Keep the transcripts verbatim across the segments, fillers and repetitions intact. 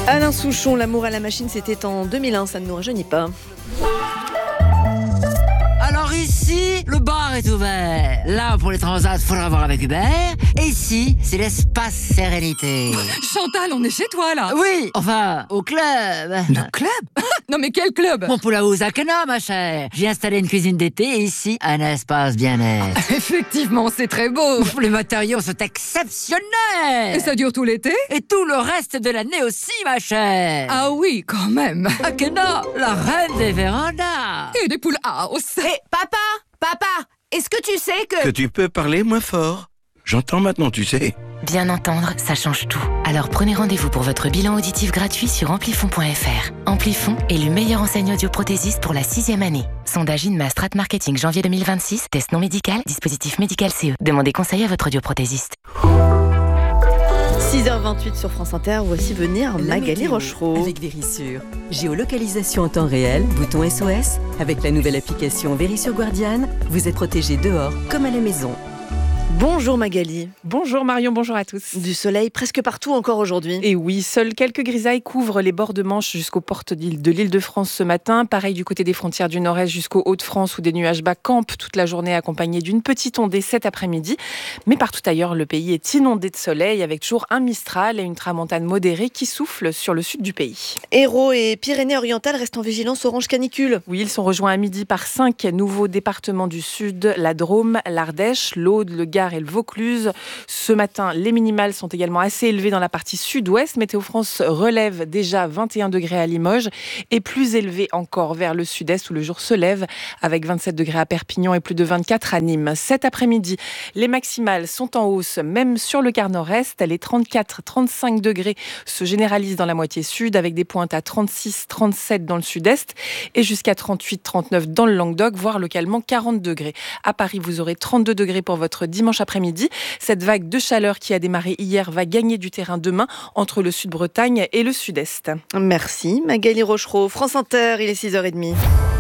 Alain Souchon, l'amour à la machine, c'était en deux mille un, ça ne nous rajeunit pas. Alors ici, le bar est ouvert. Là, pour les transats, faudra voir avec Hubert. Et ici, c'est l'espace sérénité. Chantal, on est chez toi, là. Oui, enfin, au club. Le club? Non mais quel club? Mon poulaou Zakana, ma chère. J'ai installé une cuisine d'été et ici, un espace bien-être. Effectivement, c'est très beau. Les matériaux sont exceptionnels. Et ça dure tout l'été? Et tout le reste de l'année aussi, ma chère. Ah oui, quand même. Akena, la reine des vérandas. Et des poules house. Hé, papa, papa, est-ce que tu sais que... Que tu peux parler moins fort. J'entends maintenant, tu sais. Bien entendre, ça change tout. Alors prenez rendez-vous pour votre bilan auditif gratuit sur amplifon point f r. Amplifon est le meilleur enseigne audioprothésiste pour la sixième année. Sondage INMA Strat Marketing janvier deux mille vingt-six. Test non médical, dispositif médical C E. Demandez conseil à votre audioprothésiste. six heures vingt-huit sur France Inter, voici venir Magali Rochereau. Avec Vérissure. Géolocalisation en temps réel, bouton S O S. Avec la nouvelle application Vérissure Guardian, vous êtes protégé dehors comme à la maison. Bonjour Magali. Bonjour Marion, bonjour à tous. Du soleil presque partout encore aujourd'hui. Et oui, seules quelques grisailles couvrent les bords de Manche jusqu'aux portes de l'Île-de-France ce matin. Pareil du côté des frontières du Nord-Est jusqu'aux Hauts-de-France où des nuages bas campent toute la journée accompagnés d'une petite ondée cet après-midi. Mais partout ailleurs, le pays est inondé de soleil avec toujours un Mistral et une tramontane modérée qui souffle sur le sud du pays. Hérault et Pyrénées-Orientales restent en vigilance orange canicule. Oui, ils sont rejoints à midi par cinq nouveaux départements du sud, la Drôme, l'Ardèche, l'Aude, le Gard et le Vaucluse. Ce matin, les minimales sont également assez élevées dans la partie sud-ouest. Météo France relève déjà vingt et un degrés à Limoges et plus élevé encore vers le sud-est où le jour se lève avec vingt-sept degrés à Perpignan et plus de vingt-quatre à Nîmes. Cet après-midi, les maximales sont en hausse même sur le quart nord-est. Les trente-quatre à trente-cinq degrés se généralisent dans la moitié sud avec des pointes à trente-six à trente-sept dans le sud-est et jusqu'à trente-huit à trente-neuf dans le Languedoc, voire localement quarante degrés. À Paris, vous aurez trente-deux degrés pour votre dimanche après-midi. Cette vague de chaleur qui a démarré hier va gagner du terrain demain entre le Sud-Bretagne et le Sud-Est. Merci Magali Rochereau. France Inter, il est six heures trente.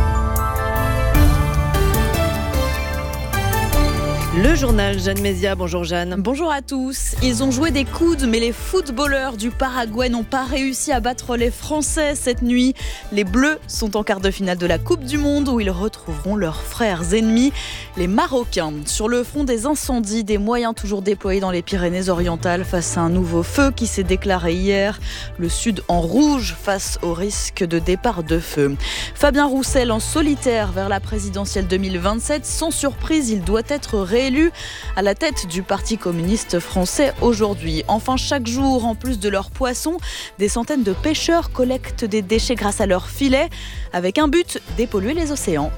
Le journal, Jeanne Mézia. Bonjour Jeanne. Bonjour à tous. Ils ont joué des coudes, mais les footballeurs du Paraguay n'ont pas réussi à battre les Français cette nuit. Les Bleus sont en quart de finale de la Coupe du Monde où ils retrouveront leurs frères ennemis, les Marocains. Sur le front des incendies, des moyens toujours déployés dans les Pyrénées-Orientales face à un nouveau feu qui s'est déclaré hier. Le sud en rouge face au risque de départ de feu. Fabien Roussel en solitaire vers la présidentielle deux mille vingt-sept. Sans surprise, il doit être réélu à la tête du Parti communiste français aujourd'hui. Enfin, chaque jour, en plus de leurs poissons, des centaines de pêcheurs collectent des déchets grâce à leurs filets, avec un but, dépolluer les océans.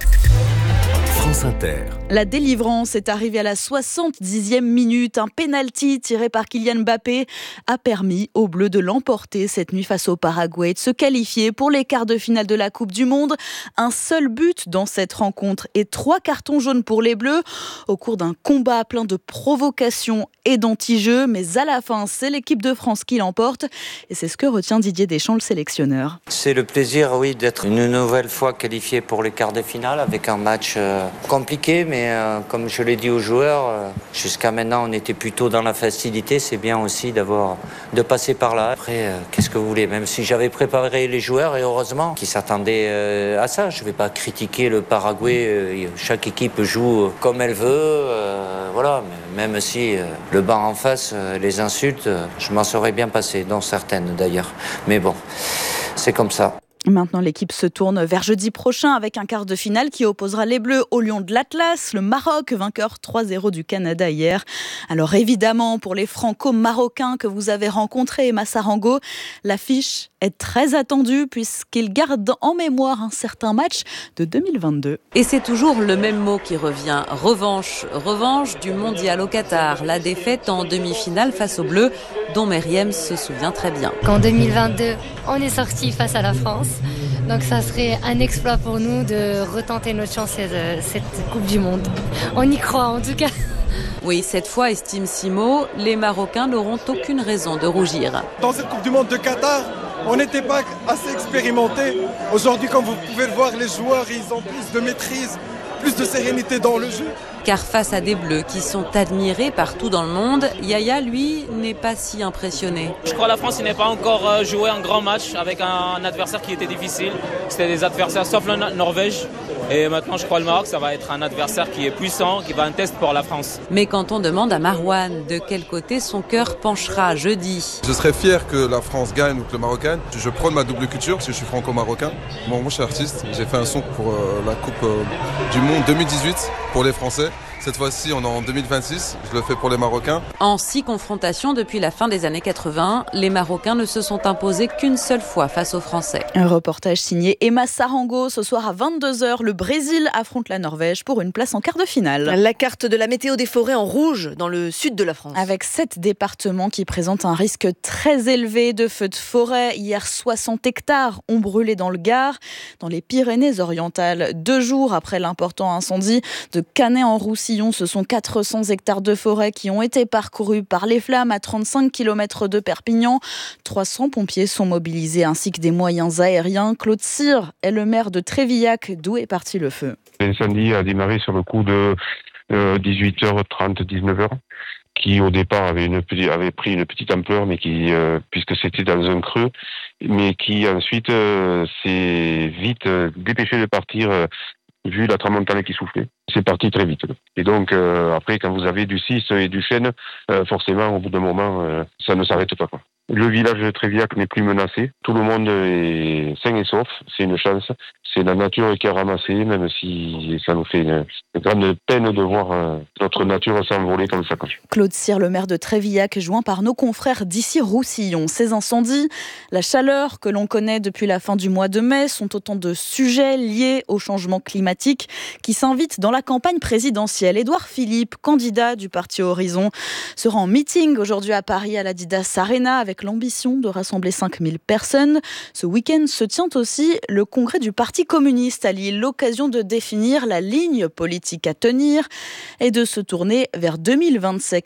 France Inter. La délivrance est arrivée à la soixante-dixième minute. Un pénalty tiré par Kylian Mbappé a permis aux Bleus de l'emporter cette nuit face au Paraguay et de se qualifier pour les quarts de finale de la Coupe du Monde. Un seul but dans cette rencontre et trois cartons jaunes pour les Bleus au cours d'un combat plein de provocations et d'anti-jeux. Mais à la fin, c'est l'équipe de France qui l'emporte et c'est ce que retient Didier Deschamps, le sélectionneur. C'est le plaisir, oui, d'être une nouvelle fois qualifié pour les quarts de finale avec un match euh, compliqué, mais euh, comme je l'ai dit aux joueurs, euh, jusqu'à maintenant on était plutôt dans la facilité. C'est bien aussi d'avoir de passer par là. Après, euh, qu'est-ce que vous voulez, même si j'avais préparé les joueurs et heureusement qu'ils s'attendaient euh, à ça. Je ne vais pas critiquer le Paraguay. Euh, chaque équipe joue comme elle veut, euh, voilà. Mais même si euh, le banc en face, euh, les insultes, euh, je m'en serais bien passé, dont certaines d'ailleurs. Mais bon, c'est comme ça. Maintenant, l'équipe se tourne vers jeudi prochain avec un quart de finale qui opposera les Bleus aux Lions de l'Atlas, le Maroc, vainqueur trois zéro du Canada hier. Alors évidemment, pour les franco-marocains que vous avez rencontrés, Massarango, l'affiche est très attendue puisqu'ils gardent en mémoire un certain match de deux mille vingt-deux. Et c'est toujours le même mot qui revient, revanche. Revanche du mondial au Qatar, la défaite en demi-finale face aux Bleus, dont Meriem se souvient très bien. Qu'en deux mille vingt-deux, on est sorti face à la France. Donc ça serait un exploit pour nous de retenter notre chance cette, cette Coupe du Monde. On y croit en tout cas. Oui, cette fois, estime Simo, les Marocains n'auront aucune raison de rougir. Dans cette Coupe du Monde de Qatar, on n'était pas assez expérimentés. Aujourd'hui, comme vous pouvez le voir, les joueurs, ils ont plus de maîtrise, plus de sérénité dans le jeu. Car face à des Bleus qui sont admirés partout dans le monde, Yaya, lui, n'est pas si impressionné. Je crois que la France n'est pas encore joué un grand match avec un adversaire qui était difficile. C'était des adversaires sauf la Norvège. Et maintenant, je crois que le Maroc, ça va être un adversaire qui est puissant, qui va un test pour la France. Mais quand on demande à Marouane de quel côté son cœur penchera jeudi. Je serais fier que la France gagne ou que le Maroc gagne. Je prône ma double culture parce que je suis franco-marocain. Bon, moi, je suis artiste. J'ai fait un son pour euh, la Coupe euh, du Monde deux mille dix-huit pour les Français. Cette fois-ci, on est en deux mille vingt-six. Je le fais pour les Marocains. En six confrontations depuis la fin des années quatre-vingts, les Marocains ne se sont imposés qu'une seule fois face aux Français. Un reportage signé Emma Sarango. Ce soir à vingt-deux heures, le Brésil affronte la Norvège pour une place en quart de finale. La carte de la météo des forêts en rouge dans le sud de la France. Avec sept départements qui présentent un risque très élevé de feux de forêt. Hier, soixante hectares ont brûlé dans le Gard. Dans les Pyrénées-Orientales, deux jours après l'important incendie de Canet-en-Roussillon, ce sont quatre cents hectares de forêt qui ont été parcourus par les flammes à trente-cinq kilomètres de Perpignan. trois cents pompiers sont mobilisés ainsi que des moyens aériens. Claude Cyr est le maire de Trévillac, d'où est parti le feu. L'incendie a démarré sur le coup de euh, dix-huit heures trente, dix-neuf heures, qui au départ avait, une, avait pris une petite ampleur, mais qui, euh, puisque c'était dans un creux, mais qui ensuite euh, s'est vite euh, dépêché de partir euh, vu la tramontane qui soufflait. C'est parti très vite. Et donc, euh, après, quand vous avez du cis et du chêne, euh, forcément, au bout d'un moment, euh, ça ne s'arrête pas, quoi. Le village de Trévillac n'est plus menacé. Tout le monde est sain et sauf. C'est une chance. C'est la nature qui a ramassé, même si ça nous fait une, une grande peine de voir euh, notre nature s'envoler comme ça. Claude Cyr, le maire de Trévillac, joint par nos confrères d'ici Roussillon. Ces incendies, la chaleur que l'on connaît depuis la fin du mois de mai sont autant de sujets liés au changement climatique qui s'invitent dans la campagne présidentielle. Édouard Philippe, candidat du parti Horizon, sera en meeting aujourd'hui à Paris à l'Adidas Arena avec l'ambition de rassembler cinq mille personnes. Ce week-end se tient aussi le congrès du Parti communiste à Lille, l'occasion de définir la ligne politique à tenir et de se tourner vers deux mille vingt-sept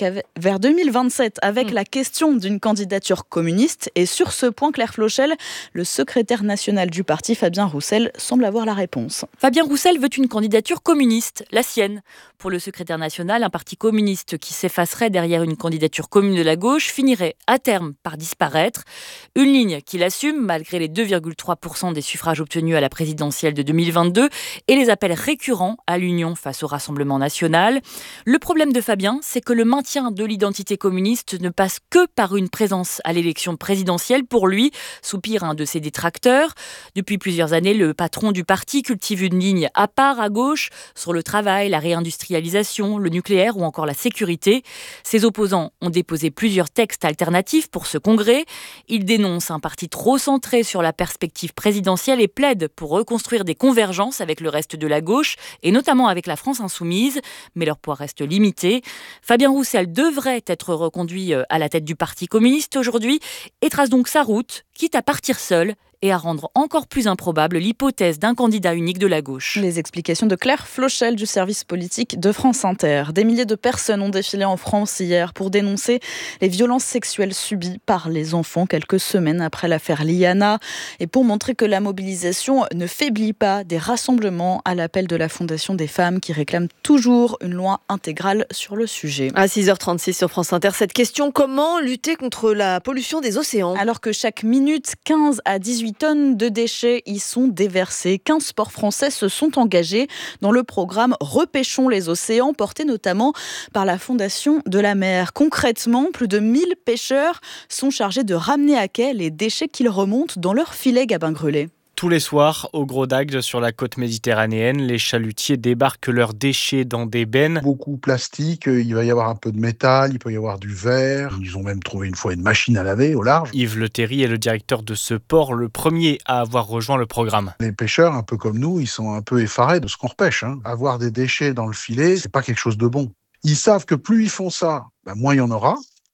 avec mmh. la question d'une candidature communiste. Et sur ce point, Claire Flochel, le secrétaire national du parti, Fabien Roussel, semble avoir la réponse. Fabien Roussel veut une candidature communiste, la sienne. Pour le secrétaire national, un parti communiste qui s'effacerait derrière une candidature commune de la gauche finirait à terme par disparaître. Une ligne qu'il assume malgré les deux virgule trois pour cent des suffrages obtenus à la présidentielle de deux mille vingt-deux et les appels récurrents à l'union face au Rassemblement national. Le problème de Fabien, c'est que le maintien de l'identité communiste ne passe que par une présence à l'élection présidentielle. Pour lui, soupire un de ses détracteurs. Depuis plusieurs années, le patron du parti cultive une ligne à part à gauche sur le travail, la réindustrialisation, le nucléaire ou encore la sécurité. Ses opposants ont déposé plusieurs textes alternatifs pour ce congrès. Ils dénoncent un parti trop centré sur la perspective présidentielle et plaident pour reconstruire des convergences avec le reste de la gauche et notamment avec la France insoumise, mais leur poids reste limité. Fabien Roussel devrait être reconduit à la tête du Parti communiste aujourd'hui et trace donc sa route, quitte à partir seul et à rendre encore plus improbable l'hypothèse d'un candidat unique de la gauche. Les explications de Claire Flochel du service politique de France Inter. Des milliers de personnes ont défilé en France hier pour dénoncer les violences sexuelles subies par les enfants quelques semaines après l'affaire Liana et pour montrer que la mobilisation ne faiblit pas des rassemblements à l'appel de la Fondation des femmes qui réclame toujours une loi intégrale sur le sujet. À six heures trente-six sur France Inter, cette question, comment lutter contre la pollution des océans ? Alors que chaque minute, quinze à dix-huit tonnes de déchets y sont déversés. quinze ports français se sont engagés dans le programme Repêchons les océans, porté notamment par la Fondation de la mer. Concrètement, plus de mille pêcheurs sont chargés de ramener à quai les déchets qu'ils remontent dans leur filet, Gabin Grelet. Tous les soirs, au Gros d'Agde, sur la côte méditerranéenne, les chalutiers débarquent leurs déchets dans des bennes. Beaucoup plastique, il va y avoir un peu de métal, il peut y avoir du verre. Ils ont même trouvé une fois une machine à laver au large. Yves Le Terry est le directeur de ce port, le premier à avoir rejoint le programme. Les pêcheurs, un peu comme nous, ils sont un peu effarés de ce qu'on repêche. Hein. Avoir des déchets dans le filet, c'est pas quelque chose de bon. Ils savent que plus ils font ça, ben moins il y en aura.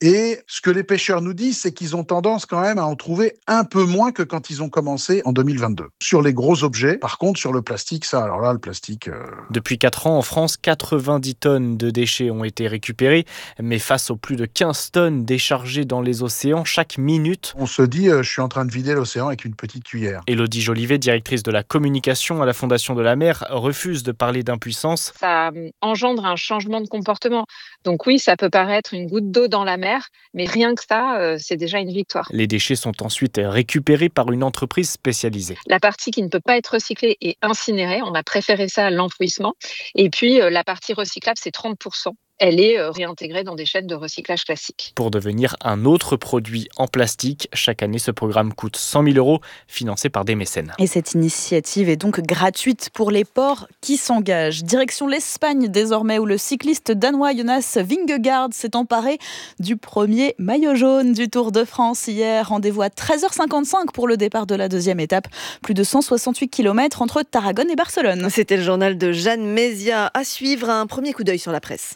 Et ce que les pêcheurs nous disent, c'est qu'ils ont tendance quand même à en trouver un peu moins que quand ils ont commencé en deux mille vingt-deux. Sur les gros objets, par contre, sur le plastique, ça, alors là, le plastique... Euh... Depuis quatre ans, en France, quatre-vingt-dix tonnes de déchets ont été récupérées, mais face aux plus de quinze tonnes déchargées dans les océans chaque minute... On se dit, euh, je suis en train de vider l'océan avec une petite cuillère. Élodie Jolivet, directrice de la communication à la Fondation de la mer, refuse de parler d'impuissance. Ça engendre un changement de comportement. Donc oui, ça peut paraître une goutte d'eau dans la mer, mais rien que ça, euh, c'est déjà une victoire. Les déchets sont ensuite récupérés par une entreprise spécialisée. La partie qui ne peut pas être recyclée est incinérée. On a préféré ça à l'enfouissement. Et puis, euh, la partie recyclable, c'est trente pour cent. Elle est euh, réintégrée dans des chaînes de recyclage classiques. Pour devenir un autre produit en plastique, chaque année, ce programme coûte cent mille euros, financé par des mécènes. Et cette initiative est donc gratuite pour les ports qui s'engagent. Direction l'Espagne désormais, où le cycliste danois Jonas Vingegaard s'est emparé du premier maillot jaune du Tour de France hier. Rendez-vous à treize heures cinquante-cinq pour le départ de la deuxième étape. Plus de cent soixante-huit kilomètres entre Tarragone et Barcelone. C'était le journal de Jeanne Mézia. À suivre, un premier coup d'œil sur la presse.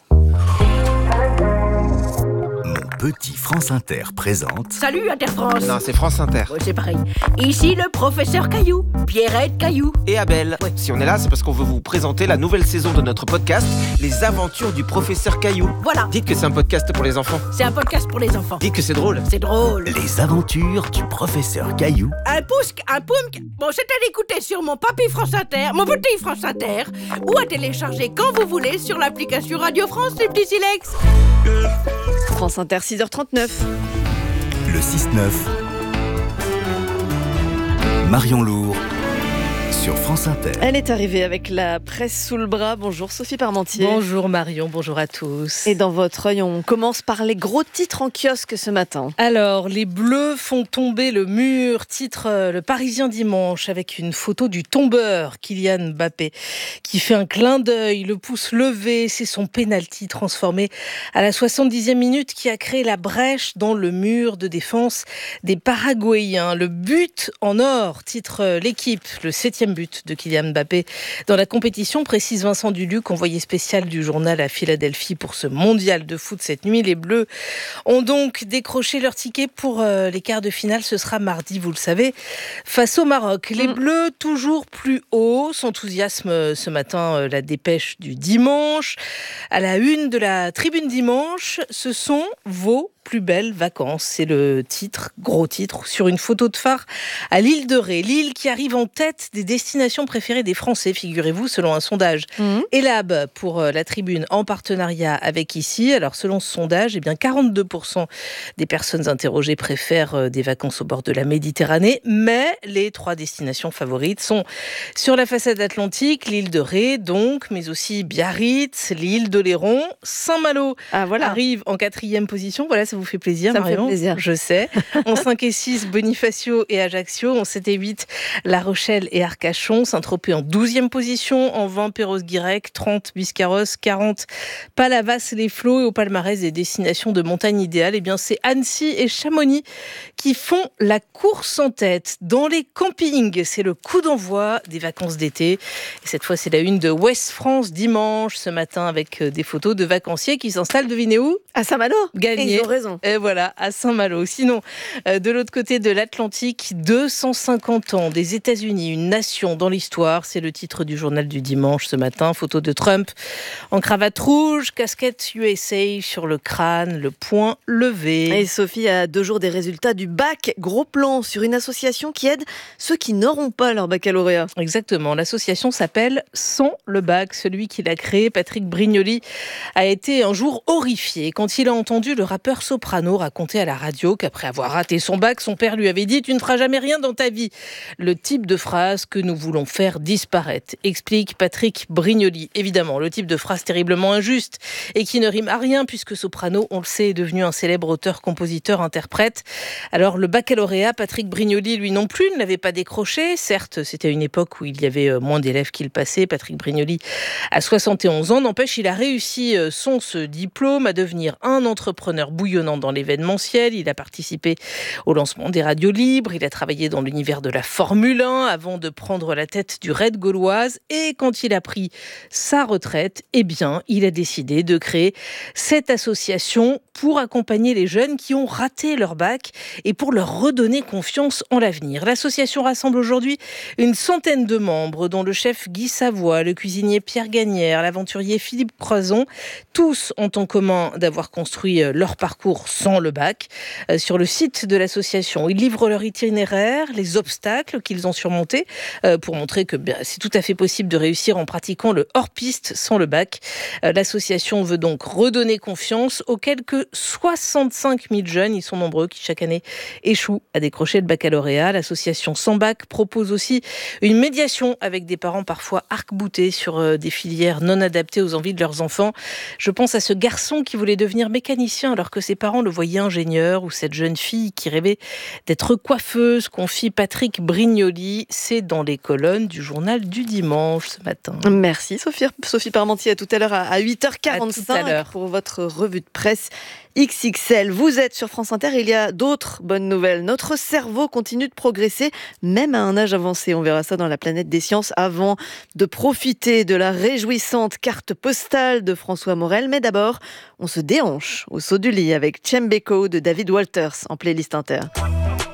Petit France Inter présente... Salut Inter France. Non, c'est France Inter. Ouais, c'est pareil. Ici le professeur Caillou, Pierrette Caillou. Et Abel. Ouais. Si on est là, c'est parce qu'on veut vous présenter la nouvelle saison de notre podcast, Les Aventures du professeur Caillou. Voilà. Dites que c'est un podcast pour les enfants. C'est un podcast pour les enfants. Dites que c'est drôle. C'est drôle. Les Aventures du professeur Caillou. Un pousque, un poumque. Bon, c'est à l'écouter sur mon papy France Inter, mon petit France Inter, ou à télécharger quand vous voulez sur l'application Radio France, les petits silex. France Inter, six heures trente-neuf. Le six neuf. Marion Lourd sur France Inter. Elle est arrivée avec la presse sous le bras. Bonjour Sophie Parmentier. Bonjour Marion, bonjour à tous. Et dans votre œil, on commence par les gros titres en kiosque ce matin. Alors, les Bleus font tomber le mur, titre euh, Le Parisien dimanche, avec une photo du tombeur, Kylian Mbappé, qui fait un clin d'œil, le pouce levé. C'est son pénalty transformé à la soixante-dixième minute qui a créé la brèche dans le mur de défense des Paraguayens. Le but en or, titre euh, L'équipe, le septième but de Kylian Mbappé dans la compétition, précise Vincent Duluc, envoyé spécial du journal à Philadelphie pour ce mondial de foot cette nuit. Les Bleus ont donc décroché leur ticket pour euh, les quarts de finale. Ce sera mardi, vous le savez, face au Maroc. Les mmh. Bleus toujours plus haut. S'enthousiasme euh, ce matin euh, la dépêche du dimanche. À la une de la tribune dimanche, ce sont vos plus belles vacances. C'est le titre, gros titre, sur une photo de phare à l'île de Ré. L'île qui arrive en tête des destinations préférées des Français, figurez-vous, selon un sondage mmh. Elab pour la Tribune en partenariat avec Ici. Alors, selon ce sondage, eh bien, quarante-deux pour cent des personnes interrogées préfèrent des vacances au bord de la Méditerranée, mais les trois destinations favorites sont sur la façade atlantique, l'île de Ré, donc, mais aussi Biarritz, l'île d'Oléron, Saint-Malo ah, voilà. arrive en quatrième position. Voilà, ça vous fait plaisir, ça Marion? Me fait plaisir. Je sais. En cinq et six, Bonifacio et Ajaccio. En sept et huit, La Rochelle et Arcachon. Saint-Tropez en douzième position. En vingt, Perros-Guirec. trente, Biscarrosse. quarante, Palavas-les-Flots. Et au palmarès des destinations de montagne idéale, eh bien, c'est Annecy et Chamonix qui font la course en tête. Dans les campings, c'est le coup d'envoi des vacances d'été. Et cette fois, c'est la une de Ouest France dimanche, ce matin, avec des photos de vacanciers qui s'installent, devinez où? À Saint-Malo. Gagné. Et ils ont raison. Et voilà, à Saint-Malo. Sinon, euh, de l'autre côté de l'Atlantique, deux cent cinquante ans des États-Unis, une nation dans l'histoire. C'est le titre du journal du dimanche ce matin. Photo de Trump en cravate rouge, casquette U S A sur le crâne, le poing levé. Et Sophie, à deux jours des résultats du bac, gros plan sur une association qui aide ceux qui n'auront pas leur baccalauréat. Exactement. L'association s'appelle Sans le bac. Celui qui l'a créé, Patrick Brignoli, a été un jour horrifié quand il a entendu le rappeur Soprano raconter à la radio qu'après avoir raté son bac, son père lui avait dit « Tu ne feras jamais rien dans ta vie ». Le type de phrase que nous voulons faire disparaître, explique Patrick Brignoli. Évidemment, le type de phrase terriblement injuste et qui ne rime à rien puisque Soprano, on le sait, est devenu un célèbre auteur, compositeur, interprète. Alors le baccalauréat, Patrick Brignoli, lui non plus, ne l'avait pas décroché. Certes, c'était une époque où il y avait moins d'élèves qui le passaient. Patrick Brignoli a soixante et onze ans. N'empêche, il a réussi son ce diplôme à devenir un entrepreneur bouillonnant dans l'événementiel. Il a participé au lancement des radios libres. Il a travaillé dans l'univers de la Formule un avant de prendre la tête du Red Gauloise. Et quand il a pris sa retraite, eh bien, il a décidé de créer cette association pour accompagner les jeunes qui ont raté leur bac et pour leur redonner confiance en l'avenir. L'association rassemble aujourd'hui une centaine de membres, dont le chef Guy Savoie, le cuisinier Pierre Gagnère, l'aventurier Philippe Croison. Tous ont en commun d'avoir construit leur parcours sans le bac. Sur le site de l'association, ils livrent leur itinéraire, les obstacles qu'ils ont surmontés pour montrer que bien, c'est tout à fait possible de réussir en pratiquant le hors-piste sans le bac. L'association veut donc redonner confiance aux quelques soixante-cinq mille jeunes, ils sont nombreux, qui chaque année échouent à décrocher le baccalauréat. L'association Sans Bac propose aussi une médiation avec des parents parfois arc-boutés sur des filières non adaptées aux envies de leurs enfants. Je pense à ce garçon qui voulait devenir mécanicien alors que ses parents le voyaient ingénieur, ou cette jeune fille qui rêvait d'être coiffeuse, confie Patrick Brignoli. C'est dans les colonnes du journal du dimanche ce matin. Merci Sophie, Sophie Parmentier, à tout à l'heure à huit heures quarante-cinq pour votre revue de presse X X L. Vous êtes sur France Inter et il y a d'autres bonnes nouvelles. Notre cerveau continue de progresser, même à un âge avancé. On verra ça dans la planète des sciences avant de profiter de la réjouissante carte postale de François Morel. Mais d'abord, on se déhanche au saut du lit avec Chembeko de David Walters en playlist Inter.